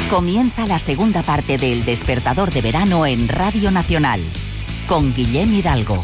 Comienza la segunda parte del Despertador de Verano en Radio Nacional, con Guillem Hidalgo.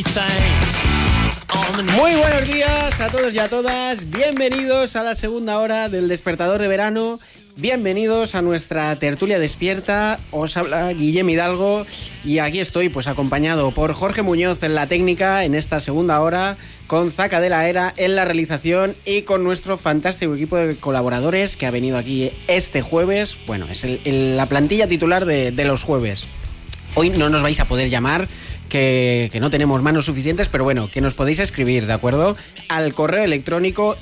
Muy buenos días a todos y a todas. Bienvenidos a la segunda hora del Despertador de Verano. Bienvenidos a nuestra tertulia despierta. Os habla Guillem Hidalgo y aquí estoy pues acompañado por Jorge Muñoz en la técnica en esta segunda hora, con Zaca de la Era en la realización y con nuestro fantástico equipo de colaboradores que ha venido aquí este jueves. Bueno, es la plantilla titular de los jueves. Hoy no nos vais a poder llamar, que no tenemos manos suficientes, pero bueno, que nos podéis escribir, ¿de acuerdo? Al correo electrónico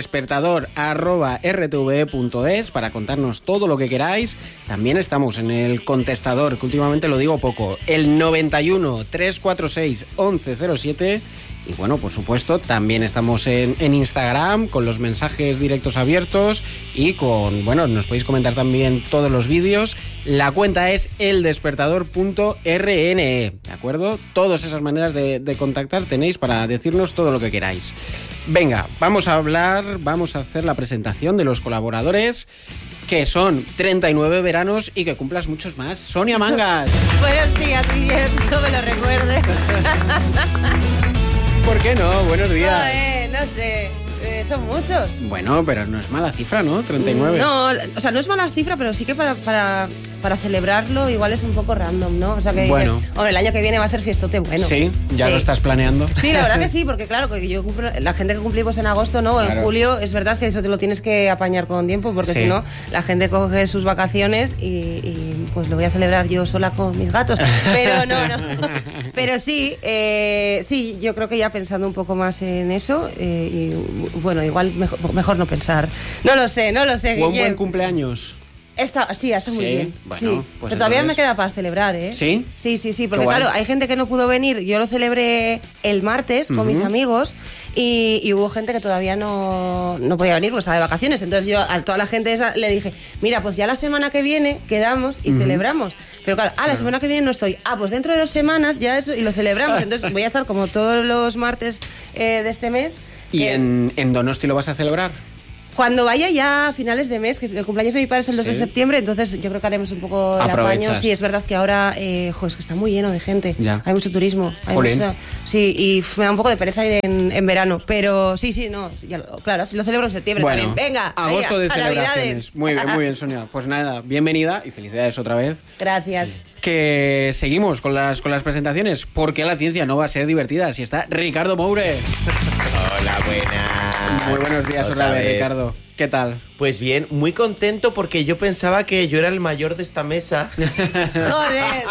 eldespertador@rtve.es para contarnos todo lo que queráis. También estamos en el contestador, que últimamente lo digo poco, el 91 346 1107. Y bueno, por supuesto, también estamos en Instagram con los mensajes directos abiertos y nos podéis comentar también todos los vídeos. La cuenta es eldespertador.rne, ¿de acuerdo? Todas esas maneras de contactar tenéis para decirnos todo lo que queráis. Venga, vamos a hacer la presentación de los colaboradores, que son 39 veranos y que cumplas muchos más. Sonia Mangas. Buenos días, Guillem, no me lo recuerdes. ¿Por qué no? Buenos días. No sé, son muchos. Bueno, pero no es mala cifra, ¿no? 39. No, o sea, no es mala cifra, pero sí que para celebrarlo igual es un poco random, ¿no? O sea que, bueno. Hombre, el año que viene va a ser fiestote bueno. Sí, ya sí. Lo estás planeando. Sí, la verdad que sí, porque claro, que la gente que cumplimos en agosto, ¿no? O claro. En julio, es verdad que eso te lo tienes que apañar con tiempo, porque si no, la gente coge sus vacaciones y pues lo voy a celebrar yo sola con mis gatos. Pero no. Pero sí, yo creo que ya pensando un poco más en eso, y bueno, igual mejor no pensar. No lo sé, Guillem. Un buen cumpleaños. Está muy bien. Bueno, sí. Pues pero todavía me queda para celebrar, ¿eh? ¿Sí? Sí, porque claro, hay gente que no pudo venir. Yo lo celebré el martes con mis amigos y hubo gente que todavía no podía venir porque estaba de vacaciones. Entonces yo a toda la gente esa le dije, mira, pues ya la semana que viene quedamos y celebramos. Pero claro, la semana que viene no estoy. Pues dentro de 2 semanas ya eso y lo celebramos. Entonces voy a estar como todos los martes de este mes. ¿Y en Donosti lo vas a celebrar? Cuando vaya ya a finales de mes, que el cumpleaños de mi padre es el 2 de septiembre, entonces yo creo que haremos un poco el apaño. Sí, es verdad que ahora es que está muy lleno de gente. Ya. Hay mucho turismo. Sí, y me da un poco de pereza ir en verano. Pero claro, si lo celebro en septiembre también. Venga, agosto de celebraciones. Muy bien, Sonia. Pues nada, bienvenida y felicidades otra vez. Gracias. Que seguimos con las presentaciones, porque la ciencia no va a ser divertida si está Ricardo Moure. Hola, buenas. Muy buenos días otra vez, Ricardo. ¿Qué tal? Pues bien, muy contento porque yo pensaba que yo era el mayor de esta mesa. ¡Joder!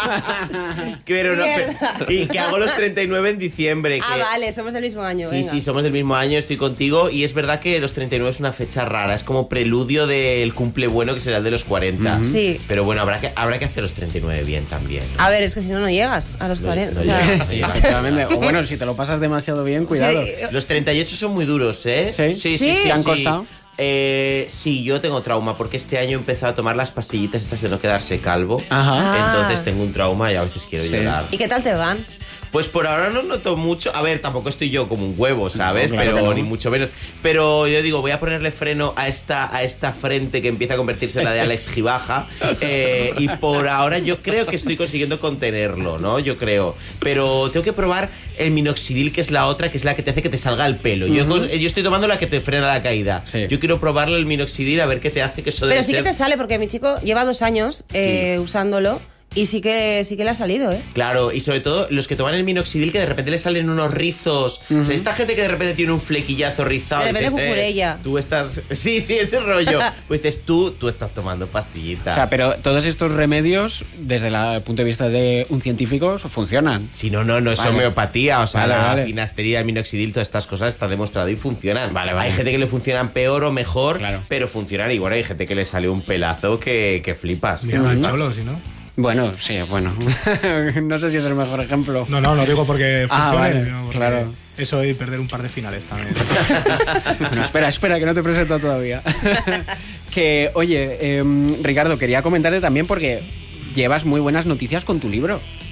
Y que hago los 39 en diciembre. Vale, somos del mismo año. Sí, somos del mismo año, estoy contigo. Y es verdad que los 39 es una fecha rara, es como preludio del cumple bueno que será el de los 40. Sí. Pero bueno, habrá que hacer los 39 bien también, ¿no? A ver, es que si no llegas a los 40. Sí, efectivamente. O bueno, si te lo pasas demasiado bien, cuidado. Sí. Los 38 son muy duros, ¿eh? Sí. ¿Han costado? Sí, yo tengo trauma porque este año he empezado a tomar las pastillitas estas de no quedarse calvo. Ajá. Entonces tengo un trauma y a veces quiero llorar. ¿Y qué tal te van? Pues por ahora no noto mucho. A ver, tampoco estoy yo como un huevo, ¿sabes? No, claro, pero ni mucho menos. Pero yo digo, voy a ponerle freno a esta frente que empieza a convertirse en la de Alex Gibaja. Y por ahora yo creo que estoy consiguiendo contenerlo, ¿no? Yo creo. Pero tengo que probar el minoxidil, que es la otra, que es la que te hace que te salga el pelo. Yo estoy tomando la que te frena la caída. Sí. Yo quiero probarle el minoxidil a ver qué te hace, que eso Pero sí que te sale, porque mi chico lleva 2 años usándolo. Y sí que le ha salido, ¿eh? Claro, y sobre todo los que toman el minoxidil, que de repente le salen unos rizos. O sea, esta gente que de repente tiene un flequillazo rizado. De repente cucurella. Tú estás... Sí, ese rollo. Pues dices, tú estás tomando pastillitas. O sea, pero todos estos remedios, desde el punto de vista de un científico, funcionan. Sí, no, es homeopatía. O sea, la finastería, el minoxidil, todas estas cosas está demostrado y funcionan. Vale. Hay gente que le funcionan peor o mejor, pero funcionan igual. Hay gente que le sale un pelazo que flipas. Mira, cholo, si no... Bueno, sí, bueno. No sé si es el mejor ejemplo. No digo porque funcione. Vale, porque claro. Eso y perder un par de finales también. No, espera, que no te presento todavía. Que, oye, Ricardo, quería comentarte también porque llevas muy buenas noticias con tu libro.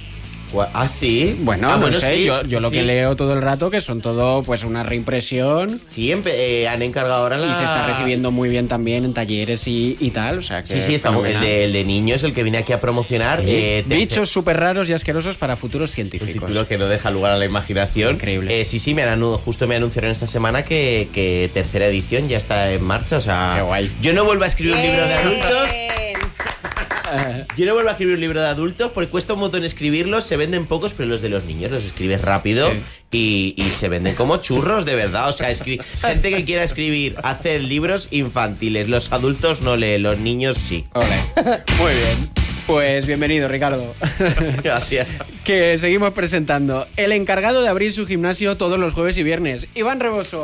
Ah, sí. Bueno, no sé, sí, yo lo que leo todo el rato que son todo pues una reimpresión. Sí, han encargado ahora Y se está recibiendo muy bien también en talleres y tal. O sea que sí, está el de niños, el que vine aquí a promocionar. Bichos súper raros y asquerosos para futuros científicos. Un título que no deja lugar a la imaginación. Increíble. Sí, justo me anunciaron esta semana que tercera edición ya está en marcha. O sea, qué guay. Yo no vuelvo a escribir un libro de adultos. Yo no vuelvo a escribir un libro de adultos porque cuesta un montón escribirlos, se venden pocos, pero los de los niños los escribes rápido y se venden como churros, de verdad. O sea, gente que quiera escribir, hacer libros infantiles. Los adultos no leen, los niños sí. Olé. Muy bien. Pues bienvenido, Ricardo. Gracias. Que seguimos presentando. El encargado de abrir su gimnasio todos los jueves y viernes, Iván Reboso.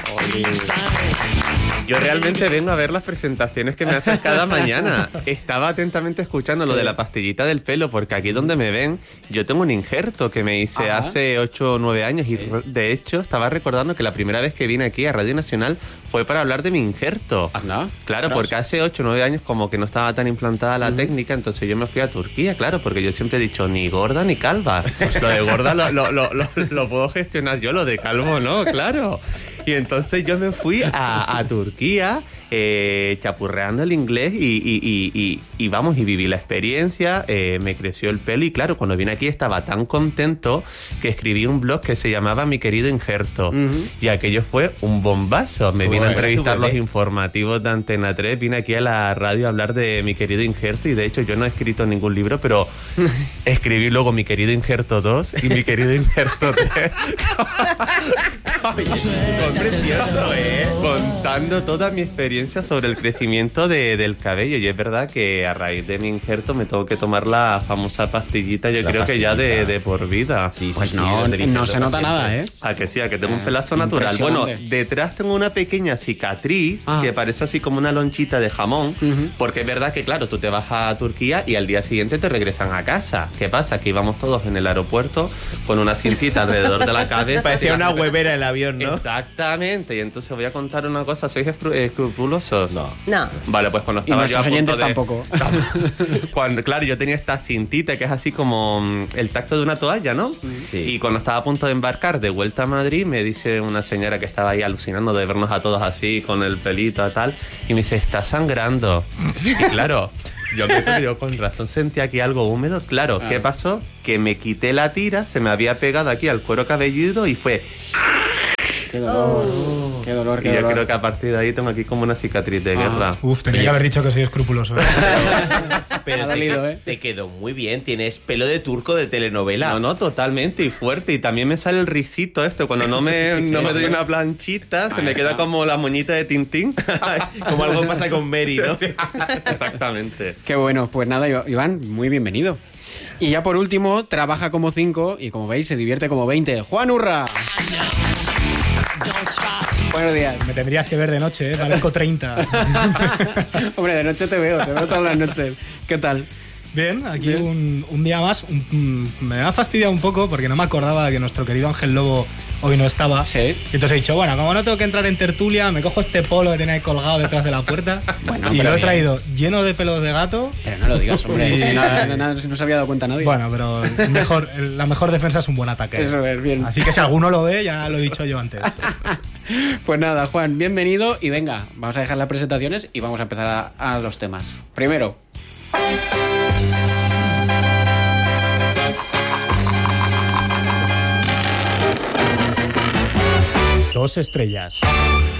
Yo realmente vengo a ver las presentaciones que me hacen cada mañana. Estaba atentamente escuchando lo de la pastillita del pelo, porque aquí donde me ven, yo tengo un injerto que me hice hace 8 o 9 años y de hecho estaba recordando que la primera vez que vine aquí a Radio Nacional fue para hablar de mi injerto. ¿Anda? Claro, porque hace 8 o 9 años como que no estaba tan implantada la técnica, entonces yo me fui a Turquía, claro, porque yo siempre he dicho ni gorda ni calva. Pues lo de gorda lo puedo gestionar yo, lo de calvo no, claro. Y entonces yo me fui a Turquía chapurreando el inglés y vamos, y viví la experiencia, me creció el pelo y claro, cuando vine aquí estaba tan contento que escribí un blog que se llamaba Mi Querido Injerto y aquello fue un bombazo. Me vine a entrevistar los informativos de Antena 3, vine aquí a la radio a hablar de Mi Querido Injerto y de hecho yo no he escrito ningún libro, pero escribí luego Mi Querido Injerto 2 y Mi Querido Injerto 3. Precioso, contando toda mi experiencia sobre el crecimiento del cabello y es verdad que a raíz de mi injerto me tengo que tomar la famosa pastillita, yo creo que ya de por vida. Sí, pues no se nota nada, A que sí, a que tengo un pelazo natural. Bueno, detrás tengo una pequeña cicatriz que parece así como una lonchita de jamón, porque es verdad que claro, tú te vas a Turquía y al día siguiente te regresan a casa. ¿Qué pasa? Que íbamos todos en el aeropuerto con una cintita alrededor de la cabeza. Parecía una huevera el avión, ¿no? Exactamente, y entonces voy a contar una cosa, ¿sois escrupulosos? No. Vale, pues cuando estaba yo a punto oyentes tampoco. Claro, yo tenía esta cintita que es así como el tacto de una toalla, ¿no? Sí. Y cuando estaba a punto de embarcar de vuelta a Madrid, me dice una señora que estaba ahí alucinando de vernos a todos así, con el pelito y tal, y me dice, está sangrando. Y claro, yo con razón sentí aquí algo húmedo. Claro, ¿qué pasó? Que me quité la tira, se me había pegado aquí al cuero cabelludo y fue... Qué dolor, qué dolor, qué y yo dolor. creo que a partir de ahí tengo aquí como una cicatriz de guerra. Uf, tenía que haber dicho que soy escrupuloso. Pero Ha dolido, te quedó muy bien, tienes pelo de turco de telenovela. No, totalmente y fuerte. Y también me sale el risito cuando no me doy una planchita, se me queda como la moñita de Tintín. Como algo pasa con Mary, ¿no? Exactamente. Qué bueno, pues nada, Iván, muy bienvenido. Y ya por último, trabaja como 5 y como veis se divierte como 20. ¡Juan Urra! Buenos días. Me tendrías que ver de noche, parezco 30. Hombre, de noche te veo todas las noches. ¿Qué tal? Bien, aquí un día más. Me ha fastidiado un poco porque no me acordaba que nuestro querido Ángel Lobo hoy no estaba. Sí. Y entonces he dicho, bueno, como no tengo que entrar en tertulia, me cojo este polo que tenía ahí colgado detrás de la puerta y lo he traído lleno de pelos de gato. Pero no lo digas, hombre. Si no se había dado cuenta nadie. Bueno, pero la mejor defensa es un buen ataque. Eso es, bien. Así que si alguno lo ve, ya lo he dicho yo antes. Pues nada, Juan, bienvenido y venga, vamos a dejar las presentaciones y vamos a empezar a los temas. Primero... 2 estrellas.